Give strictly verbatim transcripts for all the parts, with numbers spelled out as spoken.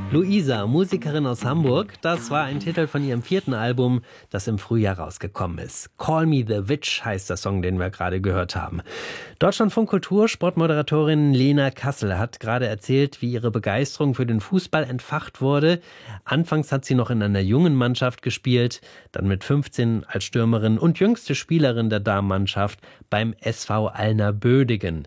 Luisa, Musikerin aus Hamburg, das war ein Titel von ihrem vierten Album, das im Frühjahr rausgekommen ist. Call Me the Witch heißt der Song, den wir gerade gehört haben. Deutschlandfunk Kultur Sportmoderatorin Lena Kassel hat gerade erzählt, wie ihre Begeisterung für den Fußball entfacht wurde. Anfangs hat sie noch in einer jungen Mannschaft gespielt, dann mit fünfzehn als Stürmerin und jüngste Spielerin der Damenmannschaft beim S V Alna Bödingen.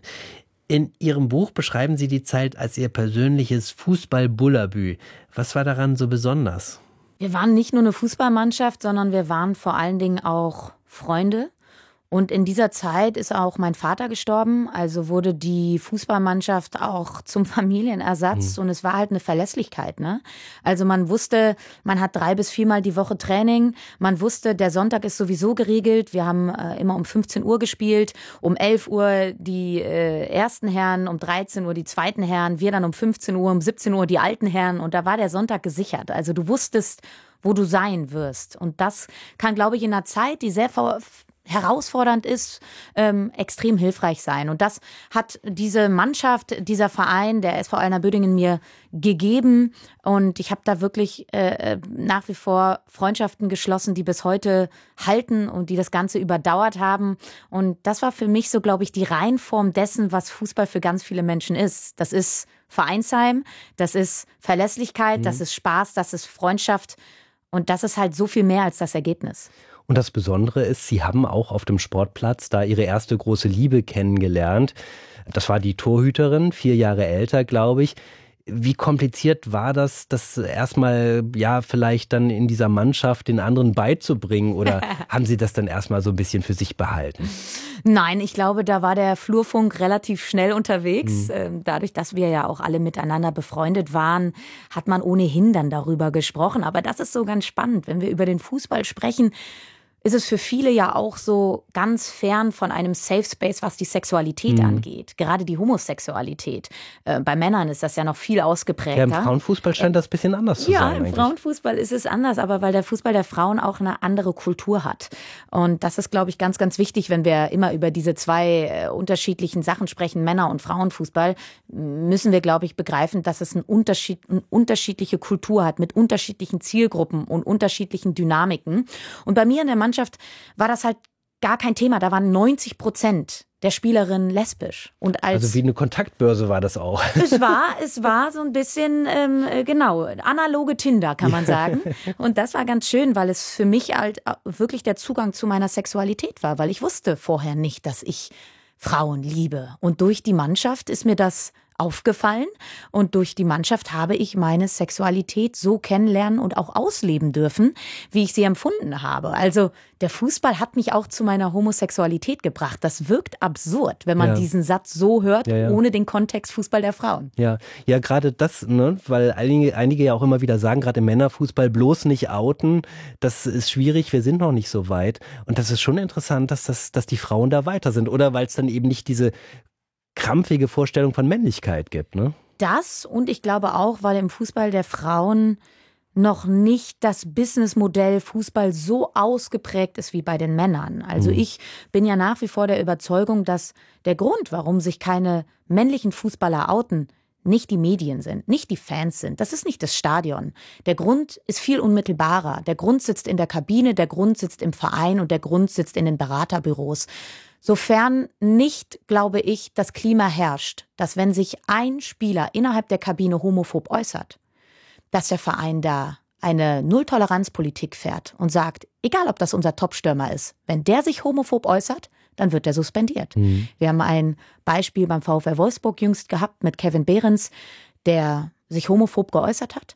In Ihrem Buch beschreiben Sie die Zeit als Ihr persönliches Fußball-Bullabü. Was war daran so besonders? Wir waren nicht nur eine Fußballmannschaft, sondern wir waren vor allen Dingen auch Freunde. Und in dieser Zeit ist auch mein Vater gestorben, also wurde die Fußballmannschaft auch zum Familienersatz mhm. und es war halt eine Verlässlichkeit, ne? Also man wusste, man hat drei bis viermal die Woche Training, man wusste, der Sonntag ist sowieso geregelt, wir haben äh, immer um fünfzehn Uhr gespielt, um elf Uhr die äh, ersten Herren, um dreizehn Uhr die zweiten Herren, wir dann um fünfzehn Uhr, um siebzehn Uhr die alten Herren und da war der Sonntag gesichert, also du wusstest, wo du sein wirst und das kann, glaube ich, in einer Zeit, die sehr ver- herausfordernd ist, ähm, extrem hilfreich sein. Und das hat diese Mannschaft, dieser Verein, der S V Alna Bödingen mir gegeben. Und ich habe da wirklich äh, nach wie vor Freundschaften geschlossen, die bis heute halten und die das Ganze überdauert haben. Und das war für mich so, glaube ich, die Reinform dessen, was Fußball für ganz viele Menschen ist. Das ist Vereinsheim, das ist Verlässlichkeit, mhm. das ist Spaß, das ist Freundschaft. Und das ist halt so viel mehr als das Ergebnis. Und das Besondere ist, Sie haben auch auf dem Sportplatz da Ihre erste große Liebe kennengelernt. Das war die Torhüterin, vier Jahre älter, glaube ich. Wie kompliziert war das, das erstmal, ja, vielleicht dann in dieser Mannschaft den anderen beizubringen? Oder haben Sie das dann erstmal so ein bisschen für sich behalten? Nein, ich glaube, da war der Flurfunk relativ schnell unterwegs. Mhm. Dadurch, dass wir ja auch alle miteinander befreundet waren, hat man ohnehin dann darüber gesprochen. Aber das ist so ganz spannend, wenn wir über den Fußball sprechen, ist es für viele ja auch so ganz fern von einem Safe Space, was die Sexualität mhm. angeht. Gerade die Homosexualität. Äh, bei Männern ist das ja noch viel ausgeprägter. Ja, im Frauenfußball scheint das ein bisschen anders zu ja, sein. Ja, im eigentlich. Frauenfußball ist es anders, aber weil der Fußball der Frauen auch eine andere Kultur hat. Und das ist, glaube ich, ganz, ganz wichtig, wenn wir immer über diese zwei äh, unterschiedlichen Sachen sprechen, Männer- und Frauenfußball, müssen wir, glaube ich, begreifen, dass es einen Unterschied, eine unterschiedliche Kultur hat, mit unterschiedlichen Zielgruppen und unterschiedlichen Dynamiken. Und bei mir in der Mannschaft war das halt gar kein Thema. Da waren neunzig Prozent der Spielerinnen lesbisch. Und als also wie eine Kontaktbörse war das auch. Es war, es war so ein bisschen, ähm, genau, analoge Tinder, kann man sagen. Und das war ganz schön, weil es für mich halt wirklich der Zugang zu meiner Sexualität war. Weil ich wusste vorher nicht, dass ich Frauen liebe. Und durch die Mannschaft ist mir das aufgefallen und durch die Mannschaft habe ich meine Sexualität so kennenlernen und auch ausleben dürfen, wie ich sie empfunden habe. Also der Fußball hat mich auch zu meiner Homosexualität gebracht. Das wirkt absurd, wenn man ja. diesen Satz so hört, ja, ja. ohne den Kontext Fußball der Frauen. Ja, ja, gerade das, ne, weil einige, einige ja auch immer wieder sagen, gerade im Männerfußball bloß nicht outen, das ist schwierig, wir sind noch nicht so weit. Und das ist schon interessant, dass, das, dass die Frauen da weiter sind. Oder weil es dann eben nicht diese krampfige Vorstellung von Männlichkeit gibt, ne? Das und ich glaube auch, weil im Fußball der Frauen noch nicht das Businessmodell Fußball so ausgeprägt ist wie bei den Männern. Also mhm. ich bin ja nach wie vor der Überzeugung, dass der Grund, warum sich keine männlichen Fußballer outen, nicht die Medien sind, nicht die Fans sind. Das ist nicht das Stadion. Der Grund ist viel unmittelbarer. Der Grund sitzt in der Kabine, der Grund sitzt im Verein und der Grund sitzt in den Beraterbüros. Sofern nicht, glaube ich, das Klima herrscht, dass wenn sich ein Spieler innerhalb der Kabine homophob äußert, dass der Verein da eine Null-Toleranz-Politik fährt und sagt, egal ob das unser Top-Stürmer ist, wenn der sich homophob äußert, dann wird er suspendiert. Mhm. Wir haben ein Beispiel beim VfL Wolfsburg jüngst gehabt mit Kevin Behrens, der sich homophob geäußert hat,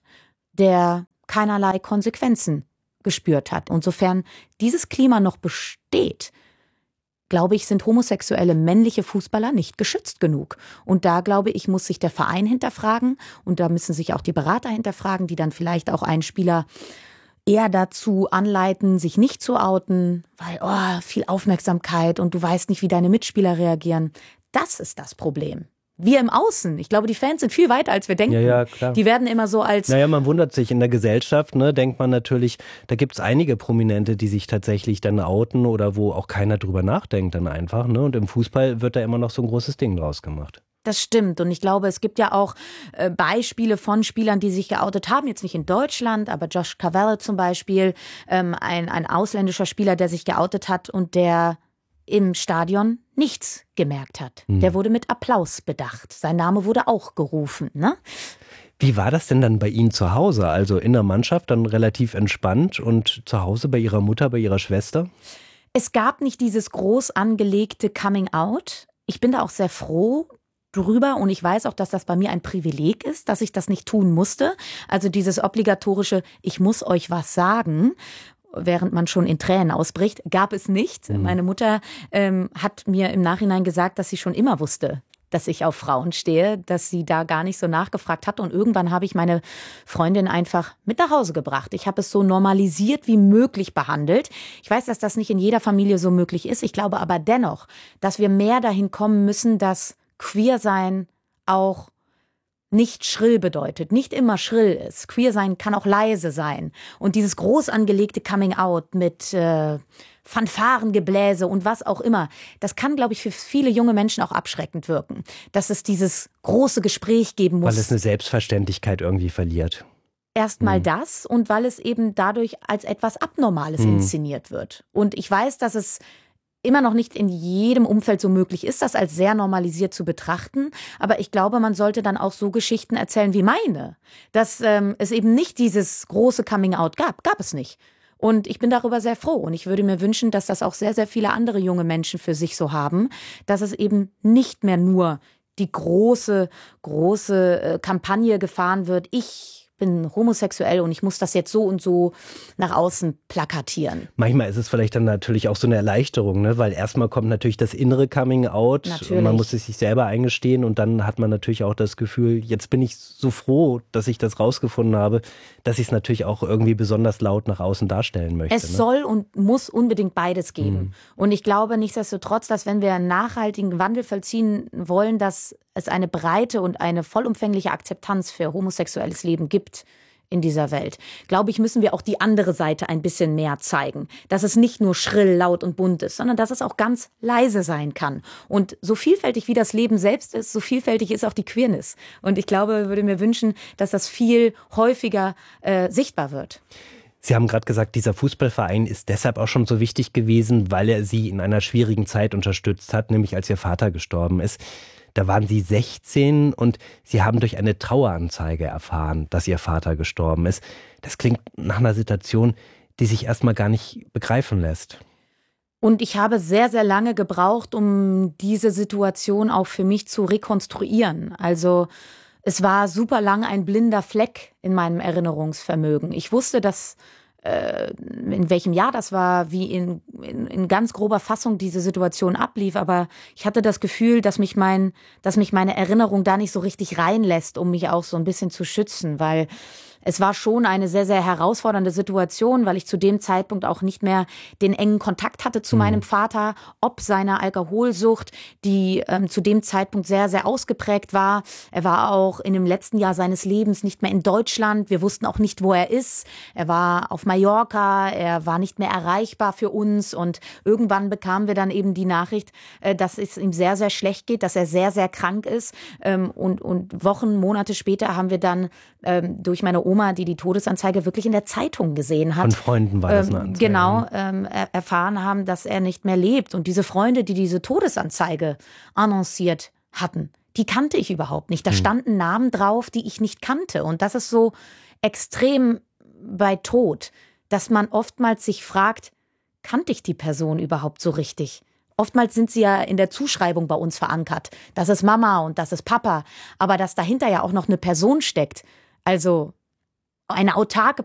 der keinerlei Konsequenzen gespürt hat. Und sofern dieses Klima noch besteht, glaube ich, sind homosexuelle männliche Fußballer nicht geschützt genug. Und da, glaube ich, muss sich der Verein hinterfragen und da müssen sich auch die Berater hinterfragen, die dann vielleicht auch einen Spieler eher dazu anleiten, sich nicht zu outen, weil oh, viel Aufmerksamkeit und du weißt nicht, wie deine Mitspieler reagieren. Das ist das Problem. Wir im Außen. Ich glaube, die Fans sind viel weiter, als wir denken. Ja, ja, klar. Die werden immer so als... Naja, man wundert sich in der Gesellschaft, ne, denkt man natürlich, da gibt es einige Prominente, die sich tatsächlich dann outen oder wo auch keiner drüber nachdenkt dann einfach. Ne? Und im Fußball wird da immer noch so ein großes Ding draus gemacht. Das stimmt. Und ich glaube, es gibt ja auch äh, Beispiele von Spielern, die sich geoutet haben. Jetzt nicht in Deutschland, aber Josh Cavallo zum Beispiel, ähm, ein, ein ausländischer Spieler, der sich geoutet hat und der im Stadion nichts gemerkt hat. Mhm. Der wurde mit Applaus bedacht. Sein Name wurde auch gerufen, ne? Wie war das denn dann bei Ihnen zu Hause? Also in der Mannschaft dann relativ entspannt und zu Hause bei Ihrer Mutter, bei Ihrer Schwester? Es gab nicht dieses groß angelegte Coming Out. Ich bin da auch sehr froh drüber und ich weiß auch, dass das bei mir ein Privileg ist, dass ich das nicht tun musste. Also dieses obligatorische, ich muss euch was sagen, während man schon in Tränen ausbricht, gab es nicht. Mhm. Meine Mutter ähm, hat mir im Nachhinein gesagt, dass sie schon immer wusste, dass ich auf Frauen stehe, dass sie da gar nicht so nachgefragt hat. Und irgendwann habe ich meine Freundin einfach mit nach Hause gebracht. Ich habe es so normalisiert wie möglich behandelt. Ich weiß, dass das nicht in jeder Familie so möglich ist. Ich glaube aber dennoch, dass wir mehr dahin kommen müssen, dass Queer-Sein auch nicht schrill bedeutet, nicht immer schrill ist. Queer-Sein kann auch leise sein. Und dieses groß angelegte Coming-out mit äh, Fanfarengebläse und was auch immer, das kann, glaube ich, für viele junge Menschen auch abschreckend wirken. Dass es dieses große Gespräch geben muss. Weil es eine Selbstverständlichkeit irgendwie verliert. Erstmal hm. das und weil es eben dadurch als etwas Abnormales hm. inszeniert wird. Und ich weiß, dass es immer noch nicht in jedem Umfeld so möglich ist, das als sehr normalisiert zu betrachten. Aber ich glaube, man sollte dann auch so Geschichten erzählen wie meine. Dass ähm, es eben nicht dieses große Coming-out gab. Gab es nicht. Und ich bin darüber sehr froh. Und ich würde mir wünschen, dass das auch sehr, sehr viele andere junge Menschen für sich so haben. Dass es eben nicht mehr nur die große, große äh, Kampagne gefahren wird. Ich bin homosexuell und ich muss das jetzt so und so nach außen plakatieren. Manchmal ist es vielleicht dann natürlich auch so eine Erleichterung, ne? Weil erstmal kommt natürlich das innere Coming Out. Natürlich. Man muss es sich selber eingestehen und dann hat man natürlich auch das Gefühl, jetzt bin ich so froh, dass ich das rausgefunden habe, dass ich es natürlich auch irgendwie besonders laut nach außen darstellen möchte. Es ne? soll und muss unbedingt beides geben. Mhm. Und ich glaube nichtsdestotrotz, dass wenn wir einen nachhaltigen Wandel vollziehen wollen, dass es eine breite und eine vollumfängliche Akzeptanz für homosexuelles Leben gibt in dieser Welt, glaube ich, müssen wir auch die andere Seite ein bisschen mehr zeigen. Dass es nicht nur schrill, laut und bunt ist, sondern dass es auch ganz leise sein kann. Und so vielfältig wie das Leben selbst ist, so vielfältig ist auch die Queerness. Und ich glaube, ich würde mir wünschen, dass das viel häufiger äh, sichtbar wird. Sie haben gerade gesagt, dieser Fußballverein ist deshalb auch schon so wichtig gewesen, weil er Sie in einer schwierigen Zeit unterstützt hat, nämlich als Ihr Vater gestorben ist. Da waren Sie sechzehn und Sie haben durch eine Traueranzeige erfahren, dass Ihr Vater gestorben ist. Das klingt nach einer Situation, die sich erstmal gar nicht begreifen lässt. Und ich habe sehr, sehr lange gebraucht, um diese Situation auch für mich zu rekonstruieren. Also es war super lang ein blinder Fleck in meinem Erinnerungsvermögen. Ich wusste, dass äh, in welchem Jahr das war, wie in, in, in ganz grober Fassung diese Situation ablief. Aber ich hatte das Gefühl, dass mich mein, dass mich meine Erinnerung da nicht so richtig reinlässt, um mich auch so ein bisschen zu schützen, weil es war schon eine sehr, sehr herausfordernde Situation, weil ich zu dem Zeitpunkt auch nicht mehr den engen Kontakt hatte zu mhm. meinem Vater, ob seiner Alkoholsucht, die ähm, zu dem Zeitpunkt sehr, sehr ausgeprägt war. Er war auch in dem letzten Jahr seines Lebens nicht mehr in Deutschland. Wir wussten auch nicht, wo er ist. Er war auf Mallorca, er war nicht mehr erreichbar für uns. Und irgendwann bekamen wir dann eben die Nachricht, äh, dass es ihm sehr, sehr schlecht geht, dass er sehr, sehr krank ist. Ähm, und, und Wochen, Monate später haben wir dann ähm, durch meine Oma, die die Todesanzeige wirklich in der Zeitung gesehen hat. Von Freunden war das eine Anzeige. Genau, ähm, erfahren haben, dass er nicht mehr lebt. Und diese Freunde, die diese Todesanzeige annonciert hatten, die kannte ich überhaupt nicht. Da hm. standen Namen drauf, die ich nicht kannte. Und das ist so extrem bei Tod, dass man oftmals sich fragt, kannte ich die Person überhaupt so richtig? Oftmals sind sie ja in der Zuschreibung bei uns verankert. Das ist Mama und das ist Papa. Aber dass dahinter ja auch noch eine Person steckt, also eine autarke